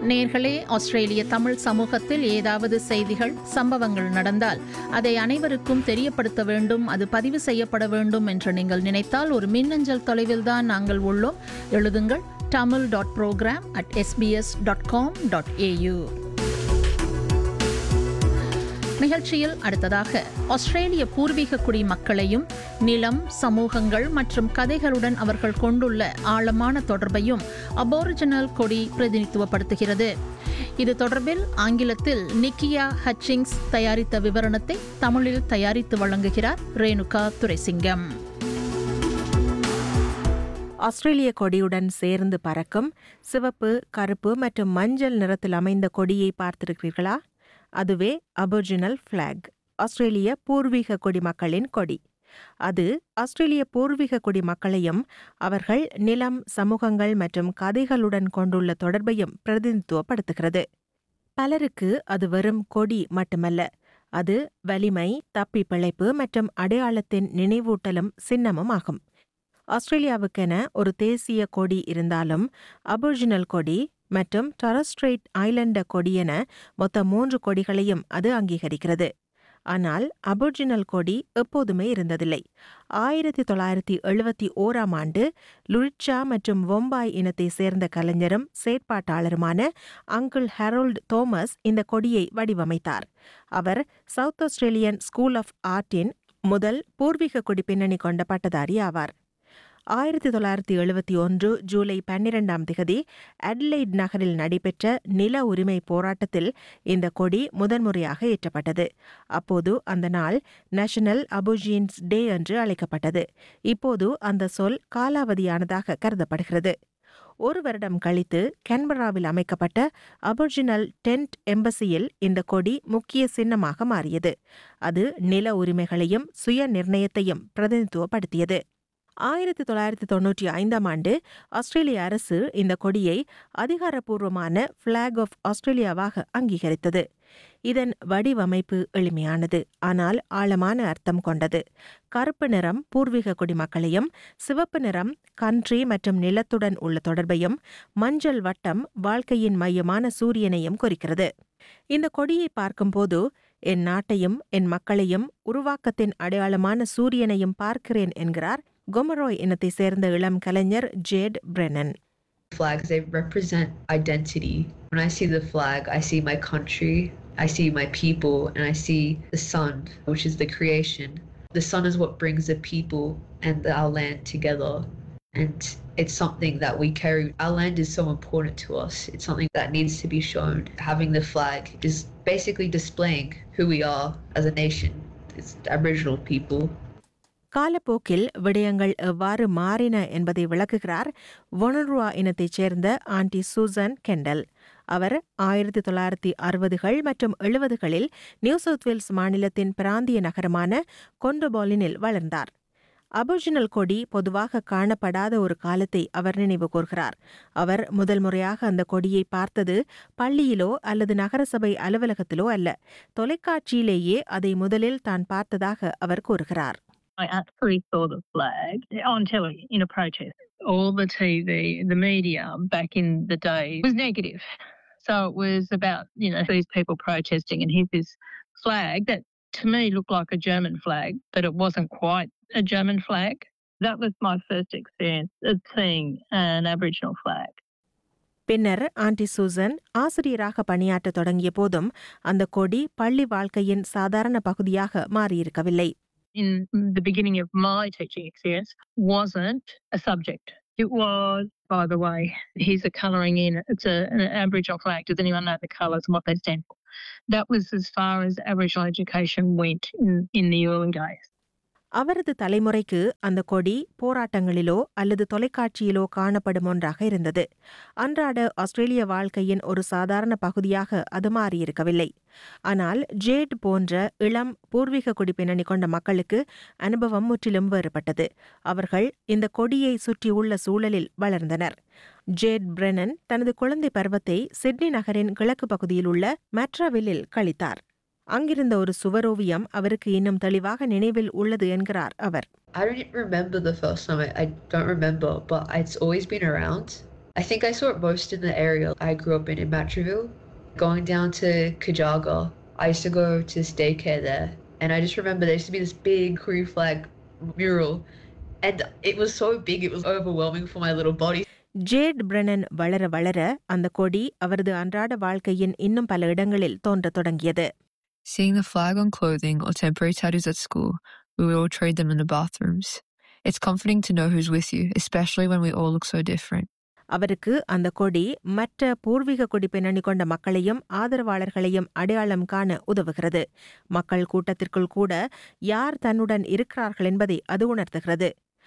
நேர்களே, ஆஸ்திரேலிய தமிழ் சமூகத்தில் ஏதாவது செய்திகள், சம்பவங்கள் நடந்தால் அதை அனைவருக்கும் தெரியப்படுத்த வேண்டும், அது பதிவு செய்யப்பட வேண்டும் என்று நீங்கள் நினைத்தால் ஒரு மின்னஞ்சல் தொலைவில்தான் நாங்கள் உள்ளோம். எழுதுங்கள் tamil.program@sbs.com.au. நிகழ்ச்சியில் அடுத்ததாக ஆஸ்திரேலிய பூர்வீக குடி மக்களையும் நிலம், சமூகங்கள் மற்றும் கதைகளுடன் அவர்கள் கொண்டுள்ள ஆழமான தொடர்பையும் அபோரிஜினல் கொடி பிரதிநிதித்துவப்படுத்துகிறது. இது தொடர்பில் ஆங்கிலத்தில் நிக்கியா ஹட்சிங்ஸ் தயாரித்த விவரணத்தை தமிழில் தயாரித்து வழங்குகிறார் ரேணுகா துரைசிங்கம். ஆஸ்திரேலிய கொடியுடன் சேர்ந்து பறக்கும் சிவப்பு, கருப்பு மற்றும் மஞ்சள் நிறத்தில் அமைந்த கொடியை பார்த்திருக்கிறீர்களா? அதுவே அபோரிஜினல் ஃபிளாக், ஆஸ்திரேலிய பூர்வீக குடிமக்களின் கொடி. அது ஆஸ்திரேலிய பூர்வீக குடிமக்களையும் அவர்கள் நிலம், சமூகங்கள் மற்றும் கதைகளுடன் கொண்டுள்ள தொடர்பையும் பிரதிநிதித்துவப்படுத்துகிறது. பலருக்கு அது வெறும் கொடி மட்டுமல்ல, அது வலிமை, தப்பி பிழைப்பு மற்றும் அடையாளத்தின் நினைவூட்டலும் சின்னமும் ஆகும். ஆஸ்திரேலியாவுக்கென ஒரு தேசிய கொடி இருந்தாலும் அபோரிஜினல் கொடி மற்றும் டாரஸ் ஸ்ட்ரெய்ட் ஐலண்ட கொடி என மொத்தம் 3 கொடிகளையும் அது அங்கீகரிக்கிறது. ஆனால் அபோரிஜினல் கொடி எப்போதுமே இருந்ததில்லை. 1971ஆம் ஆண்டு லுரிட்சா மற்றும் வொம்பாய் இனத்தை சேர்ந்த கலைஞரும் செயற்பாட்டாளருமான அங்கிள் ஹெரோல்ட் தோமஸ் இந்த கொடியை வடிவமைத்தார். அவர் சவுத் ஆஸ்திரேலியன் ஸ்கூல் ஆஃப் ஆர்ட்டின் முதல் பூர்வீக கொடி பின்னணி கொண்ட பட்டதாரி ஆவார். 1971 ஜூலை 12ஆம் திகதி அட்லைட் நகரில் நடைபெற்ற நில உரிமை போராட்டத்தில் இந்த கொடி முதன்முறையாக ஏற்றப்பட்டது. அப்போது அந்த நாள் நேஷனல் அபோரிஜின்ஸ் டே என்று அழைக்கப்பட்டது. இப்போது அந்த சொல் காலாவதியானதாக கருதப்படுகிறது. ஒரு வருடம் கழித்து கேன்பராவில் அமைக்கப்பட்ட அபோரிஜினல் டென்ட் எம்பசியில் இந்த கொடி முக்கிய சின்னமாக மாறியது. அது நில உரிமைகளையும் சுய நிர்ணயத்தையும் பிரதிநிதித்துவப்படுத்தியது. 1995ஆம் ஆண்டு ஆஸ்திரேலிய அரசு இந்த கொடியை அதிகாரப்பூர்வமான ஃபிளாக் ஆஃப் ஆஸ்திரேலியாவாக அங்கீகரித்தது. இதன் வடிவமைப்பு எளிமையானது, ஆனால் ஆழமான அர்த்தம் கொண்டது. கருப்பு நிறம் பூர்வீக குடிமக்களையும், சிவப்பு நிறம் கண்ட்ரி மற்றும் நிலத்துடன் உள்ள தொடர்பையும், மஞ்சள் வட்டம் வாழ்க்கையின் மையமான சூரியனையும் குறிக்கிறது. இந்த கொடியை பார்க்கும்போது என் நாட்டையும் என் மக்களையும் உருவாக்கத்தின் அடையாளமான சூரியனையும் பார்க்கிறேன் என்கிறார் கொமரோய் இனத்தை சேர்ந்த இளம் கலைஞர் jade Brennan. Flags, they represent identity. When I see the flag, I see my country, I see my people, and I see the sun, which is the creation. The sun is what brings the people and our land together. And it's something that we carry. Our land is so important to us. It's something that needs to be shown. Having the flag is basically displaying who we are as a nation. It's Aboriginal people. காலப்போக்கில் விடயங்கள் எவ்வாறு மாறின என்பதை விளக்குகிறார் வொனருவா இனத்தைச் சேர்ந்த aunty Susan Kendall. அவர் 1960கள் மற்றும் 70களில் new south Wales மாநிலத்தின் பிராந்திய நகரமான கொண்டோபாலினில் வளர்ந்தார். அபோரிஜினல் கொடி பொதுவாக காணப்படாத ஒரு காலத்தை அவர் நினைவு கூர்கிறார். அவர் முதல் முறையாக அந்த கொடியை பார்த்தது பள்ளியிலோ அல்லது நகரசபை அலுவலகத்திலோ அல்ல, தொலைக்காட்சியிலேயே அதை முதலில் தான் பார்த்ததாக அவர் கூறுகிறார். I actually saw the flag on telly in a protest. All the TV, the media back in the day was negative. So it was about, these people protesting, and here's this flag that to me looked like a German flag, but it wasn't quite a German flag. That was my first experience of seeing an Aboriginal flag. பின்னர் aunty Susan ஆசிரியராக பணியாற்ற தொடங்கிய போதும் அந்த கொடி பள்ளி வாழ்க்கையின் சாதாரண பகுதியாக மாறியிருக்கவில்லை. In the beginning of my teaching experience, wasn't a subject. It was, by the way, here's a colouring in. It's an Aboriginal flag. Does anyone know the colours and what they stand for? That was as far as Aboriginal education went in the early days. அவரது தலைமுறைக்கு அந்த கொடி போராட்டங்களிலோ அல்லது தொலைக்காட்சியிலோ காணப்படும் ஒன்றாக இருந்தது. அன்றாட ஆஸ்திரேலிய வாழ்க்கையின் ஒரு சாதாரண பகுதியாக அது மாறியிருக்கவில்லை. ஆனால் ஜேட் போன்ற இளம் பூர்வீக குடி பின்னணி கொண்ட மக்களுக்கு அனுபவம் முற்றிலும் வேறுபட்டது. அவர்கள் இந்த கொடியை சுற்றியுள்ள சூழலில் வளர்ந்தனர். ஜேட் பிரெனன் தனது குழந்தை பருவத்தை சிட்னி நகரின் கிழக்கு பகுதியில் உள்ள மேட்ராவில்லில் கழித்தார். அங்கிருந்த ஒரு சுவரோவியம் அவருக்கு இன்னும் தெளிவாக நினைவில் உள்ளது என்கிறார் அவர். I don't remember the first time. I don't remember, but it's always been around. I think I saw it most in the area I grew up in Matraville. Going down to Kajaga, I used to go to daycare there, and I just remember there used to be this big Korean flag mural, and it was so big it was overwhelming for my little body. Jade Brennan வளர வளர அந்த கொடி அவரது அன்றாட வாழ்க்கையின் இன்னும் பல இடங்களில் தோன்றத் தொடங்கியது. Seeing the flag on clothing or temporary tattoos at school, we would all trade them in the bathrooms. It's comforting to know who's with you, especially when we all look so different. அவருக்கு அந்த கொடி மற்ற பூர்வீக குடி பின்னணி கொண்ட மக்களையும் ஆதரவாளர்களையும் அடையாளம் காண உதவுகிறது. மக்கள் கூட்டத்திற்குள் கூட யார் தன்னுடன் இருக்கிறார்கள் என்பதை அது உணர்த்துகிறது.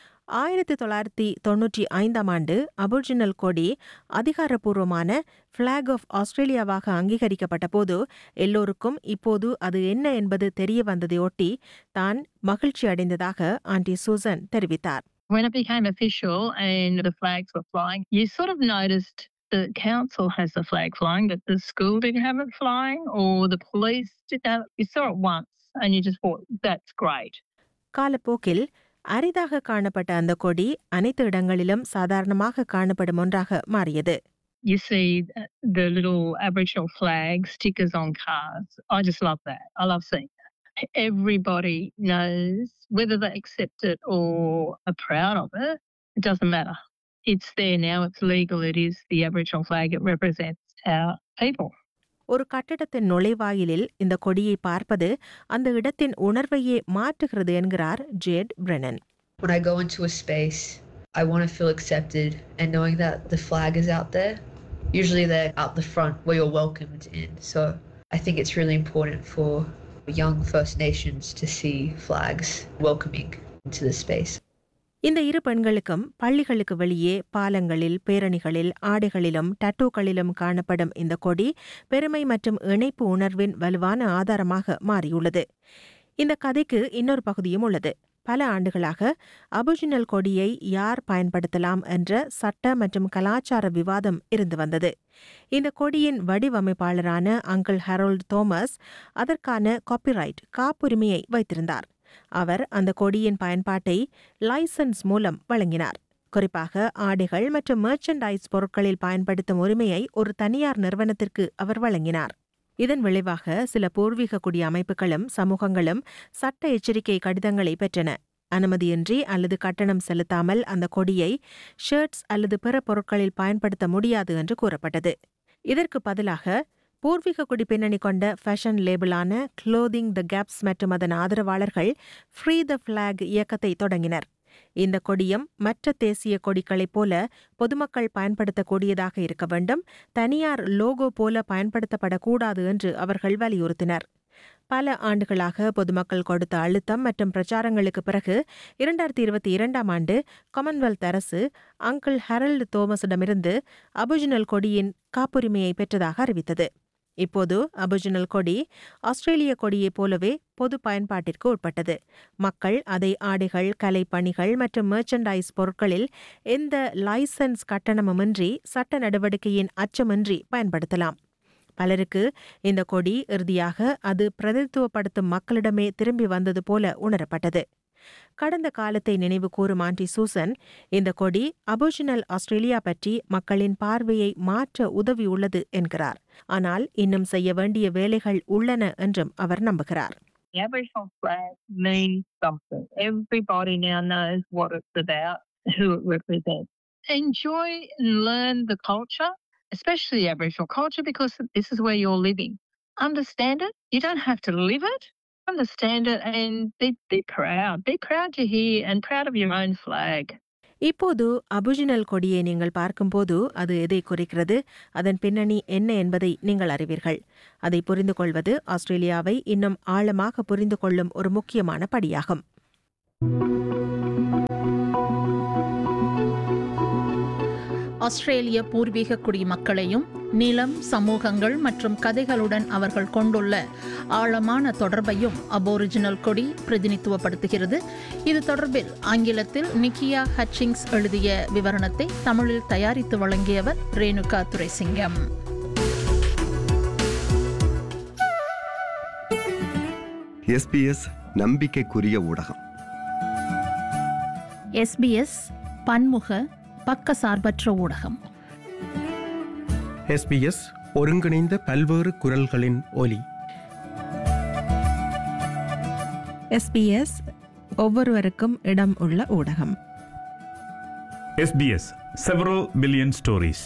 1995 அபோரிஜினல் கொடி அதிகாரப்பூர்வமான ஃபிளாக் ஆஃப் ஆஸ்திரேலியாவாக அங்கீகரிக்கப்பட்ட போது எல்லோருக்கும் இப்போது அது என்ன என்பது தெரிய வந்ததை ஒட்டி தான் மகிழ்ச்சி அடைந்ததாக ஆண்டி சூசன் தெரிவித்தார். When it became official and the flags were flying, you sort of noticed the council has the flag flying, but the school didn't have it flying, or the police didn't have it. You saw it once and you just thought, that's great. காலப்போக்கில் அரிதாக காணப்பட்ட அந்த கொடி அனைத்து இடங்களிலும் சாதாரணமாக காணப்படும் ஒன்றாக மாறியது. You see the little Aboriginal flag stickers on cars. I just love that. I love seeing that. Everybody knows whether they accept it or are proud of it. It doesn't matter. It's there now. It's legal. It is the Aboriginal flag. It represents our people. ஒரு கட்டடத்தின் நுழைவாயிலில் இந்த கொடியை பார்ப்பது அந்த இடத்தின் உணர்வையே மாற்றுகிறது என்கிறார் jade Brennan. When I go into a space, I want to feel accepted, and knowing that the flag is out there, usually they're out the front where you're welcomed in. So I think it's really important for young First Nations to see flags welcoming into the space. இந்த இரு பெண்களுக்கும் பள்ளிகளுக்கு வெளியே பாலங்களில், பேரணிகளில், ஆடைகளிலும், டட்டூக்களிலும் காணப்படும் இந்த கொடி பெருமை மற்றும் இணைப்பு உணர்வின் வலுவான ஆதாரமாக மாறியுள்ளது. இந்த கதைக்கு இன்னொரு பகுதியும் உள்ளது. பல ஆண்டுகளாக அபோரிஜினல் கொடியை யார் பயன்படுத்தலாம் என்ற சட்ட மற்றும் கலாச்சார விவாதம் இருந்து வந்தது. இந்த கொடியின் வடிவமைப்பாளரான அங்கிள் ஹரோல்ட் தோமஸ் அதற்கான காப்பிரைட் காப்புரிமையை வைத்திருந்தார். அவர் அந்த கொடியின் பயன்பாட்டை லைசன்ஸ் மூலம் வழங்கினார். குறிப்பாக ஆடைகள் மற்றும் மெர்ச்சன்டைஸ் பொருட்களில் பயன்படுத்தும் உரிமையை ஒரு தனியார் நிறுவனத்திற்கு அவர் வழங்கினார். இதன் விளைவாக சில பூர்வீக குடி அமைப்புகளும் சமூகங்களும் சட்ட எச்சரிக்கை கடிதங்களை பெற்றன. அனுமதியின்றி அல்லது கட்டணம் செலுத்தாமல் அந்த கொடியை ஷர்ட்ஸ் அல்லது பிற பொருட்களில் பயன்படுத்த முடியாது என்று கூறப்பட்டது. இதற்கு பதிலாக பூர்வீக குடி பின்னணி கொண்ட ஃபேஷன் லேபிளான க்ளோதிங் த கேப்ஸ் மற்றும் அதன் ஆதரவாளர்கள் ஃப்ரீ த ஃபிளாக் இயக்கத்தை தொடங்கினர். இந்த கொடியும் மற்ற தேசிய கொடிகளைப் போல பொதுமக்கள் பயன்படுத்தக்கூடியதாக இருக்க வேண்டும், தனியார் லோகோ போல பயன்படுத்தப்படக்கூடாது என்று அவர்கள் வலியுறுத்தினர். பல ஆண்டுகளாக பொதுமக்கள் கொடுத்த அழுத்தம் மற்றும் பிரச்சாரங்களுக்கு பிறகு 2022 காமன்வெல்த் அரசு அங்கிள் ஹரோல்ட் தோமஸிடமிருந்து அபோரிஜினல் கொடியின் காப்புரிமையை பெற்றதாக அறிவித்தது. இப்போது அபோரிஜினல் கொடி ஆஸ்திரேலிய கொடியைப் போலவே பொது பயன்பாட்டிற்கு உட்பட்டது. மக்கள் அதை ஆடைகள், கலைப்பணிகள் மற்றும் மெர்ச்சன்டைஸ் பொருட்களில் எந்த லைசன்ஸ் கட்டணமுமின்றி சட்ட நடவடிக்கையின் அச்சமின்றி பயன்படுத்தலாம். பலருக்கு இந்த கொடி இறுதியாக அது பிரதிநிதித்துவப்படுத்தும் மக்களிடமே திரும்பி வந்தது போல உணரப்பட்டது. கடந்த காலத்தை நினைவு கூறும் ஆண்டி சூசன், இந்த கொடி அபோரிஜினல் ஆஸ்திரேலியா பற்றி மக்களின் பார்வையை மாற்ற உதவியுள்ளது என்கிறார். ஆனால் இன்னும் செய்ய வேண்டிய வேலைகள் உள்ளன என்றும் அவர் நம்புகிறார். The Aboriginal flag means something. Everybody now knows what it's about, who it represents. Enjoy and learn the culture, especially the Aboriginal culture, because this is where you're living. Understand it. You don't have to live it. Understand it and be proud. Be proud you're here and proud of your own flag. இப்போது aboriginal கொடியை நீங்கள் பார்க்கும்போது அது எதை குறிக்கிறது, அதன் பின்னணி என்ன என்பதை நீங்கள் அறிவீர்கள். அதை புரிந்து கொள்வது ஆஸ்திரேலியாவை இன்னும் ஆழமாக புரிந்து கொள்ளும் ஒரு முக்கியமான படியாகும். ஆஸ்திரேலிய பூர்வீக குடிமக்களையும் நிலம், சமூகங்கள் மற்றும் கதைகளுடன் அவர்கள் கொண்டுள்ள ஆழமான தொடர்பையும் அபோரிஜினல் கொடி பிரதிநிதித்துவப்படுத்துகிறது. இது தொடர்பில் ஆங்கிலத்தில் நிக்கியா ஹட்சிங்ஸ் எழுதிய விவரணத்தை தமிழில் தயாரித்து வழங்கியவர் ரேணுகா துரைசிங்கம். SBS நம்பிக்கைக்குரிய ஊடகம். SBS பன்முக பக்கசார்பற்ற ஊடகம். SBS ஒருங்கிணைந்த பல்வேறு குரல்களின் ஒலி. SBS ஒவ்வொருவருக்கும் இடம் உள்ள ஊடகம். SBS several billion stories.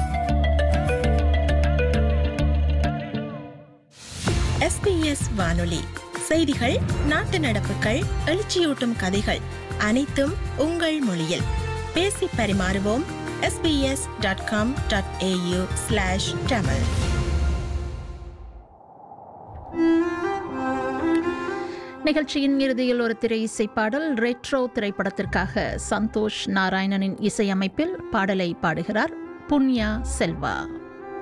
SBS வானொலி செய்திகள், நாட்டு நடப்புகள், எழுச்சியூட்டும் கதைகள் அனைத்தும் உங்கள் மொழியில். பேசி பரிமாறுவோம். sbs.com.au/tamil. நிகழ்ச்சியின் இறுதியில் ஒரு திரை இசை பாடல். ரெட்ரோ திரைப்படத்திற்காக சந்தோஷ் நாராயணனின் இசையமைப்பில் பாடலை பாடுகிறார் புண்யா செல்வா.